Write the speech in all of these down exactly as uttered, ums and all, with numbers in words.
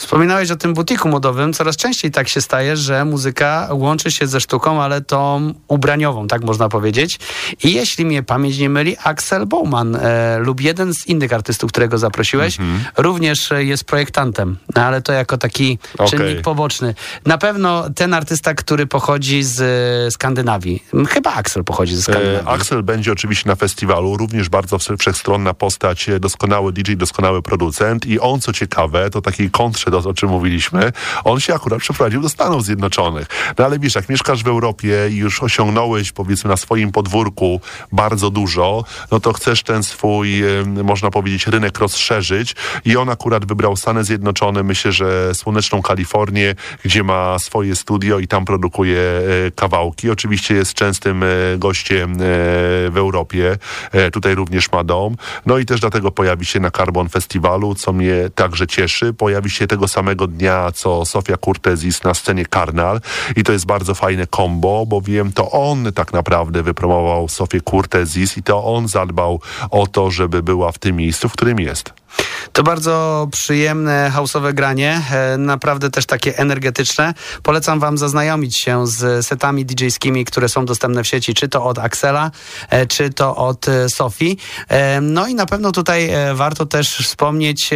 Wspominałeś o tym butiku modowym. Coraz częściej tak się staje, że muzyka łączy się ze sztuką, ale tą ubraniową, tak można powiedzieć. I jeśli mnie pamięć nie myli, Axel Bauman e, lub jeden z innych artystów, którego zaprosiłeś, mm-hmm. również jest projektantem, no, ale to jako taki okay. czynnik poboczny. Na pewno ten artysta, który pochodzi z Skandynawii. Chyba Axel pochodzi ze Skandynawii. E, Axel będzie oczywiście na festiwalu, również bardzo wszechstronna postać, doskonały D J, doskonały producent i on, co ciekawe, to takiej kontrze, do, o czym mówiliśmy, on się akurat przeprowadził do Stanów Zjednoczonych. No ale wiesz, jak mieszkasz w Europie i już osiągnąłeś, powiedzmy, na swoim podwórku bardzo dużo, no to chcesz ten swój, można powiedzieć, rynek rozszerzyć i on akurat wybrał Stany Zjednoczone, myślę, że słoneczną Kalifornię, gdzie ma swoje studio i tam produkuje kawałki. Oczywiście jest częstym gościem w Europie. Tutaj również ma dom. No i też dlatego pojawi się na Carbon Festiwalu, co mnie także cieszy. Pojawi się tego samego dnia, co Sofia Kurtesis na scenie Karnal i to jest bardzo fajne kombo, bowiem to on tak naprawdę wypromował Sofię Kurtesis i to on zadbał o to, żeby była w tym miejscu, w którym jest. To bardzo przyjemne, house'owe granie, naprawdę też takie energetyczne. Polecam wam zaznajomić się z setami didżejskimi, które są dostępne w sieci, czy to od Axela, czy to od Sofii. No i na pewno tutaj warto też wspomnieć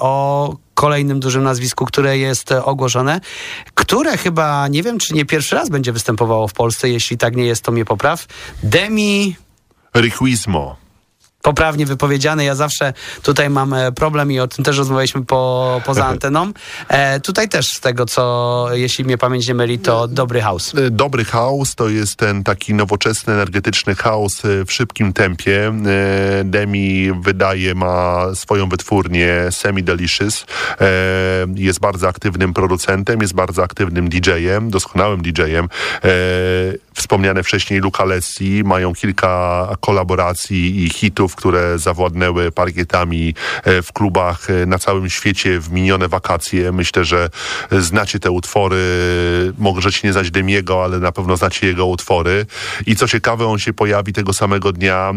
o kolejnym dużym nazwisku, które jest ogłoszone, które chyba, nie wiem, czy nie pierwszy raz będzie występowało w Polsce, jeśli tak nie jest, to mnie popraw. Demi Riquismo. Poprawnie wypowiedziane. Ja zawsze tutaj mam problem i o tym też rozmawialiśmy po, poza anteną. E, tutaj też z tego, co, jeśli mnie pamięć nie myli, to dobry house. Dobry house to jest ten taki nowoczesny, energetyczny house w szybkim tempie. E, Demi wydaje, ma swoją wytwórnię Semi Delicious. E, jest bardzo aktywnym producentem, jest bardzo aktywnym didżejem, doskonałym didżejem. E, wspomniane wcześniej Luca Lessi mają kilka kolaboracji i hitów, które zawładnęły parkietami w klubach na całym świecie w minione wakacje. Myślę, że znacie te utwory, możecie nie znać Demiego, ale na pewno znacie jego utwory. I co ciekawe, on się pojawi tego samego dnia,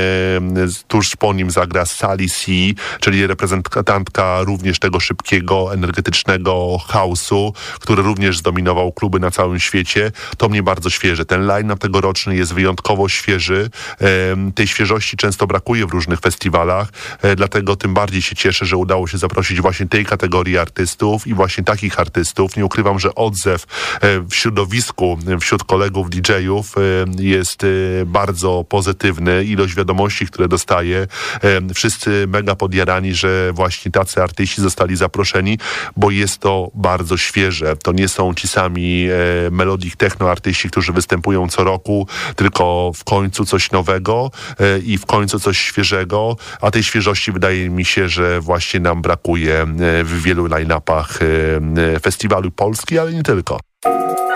e, tuż po nim zagra Sally C, czyli reprezentantka również tego szybkiego, energetycznego house'u, który również zdominował kluby na całym świecie. To mnie bardzo świeże. Ten line-up tegoroczny jest wyjątkowo świeży. E, tej świeżości często brakuje w różnych festiwalach, e, dlatego tym bardziej się cieszę, że udało się zaprosić właśnie tej kategorii artystów i właśnie takich artystów. Nie ukrywam, że odzew e, w środowisku, wśród kolegów didżejów e, jest e, bardzo pozytywny. Ilość wiadomości, które dostaję, e, wszyscy mega podjarani, że właśnie tacy artyści zostali zaproszeni, bo jest to bardzo świeże. To nie są ci sami e, melodic techno artyści, którzy występują co roku, tylko w końcu coś nowego e, i w końcu coś świeżego, a tej świeżości wydaje mi się, że właśnie nam brakuje w wielu line-upach festiwalu Polski, ale nie tylko.